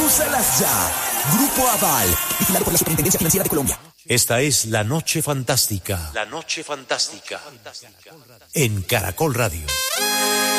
Úsalas ya. Grupo Aval, vigilado por la Superintendencia Financiera de Colombia. Esta es La Noche Fantástica. La Noche Fantástica. En Caracol Radio.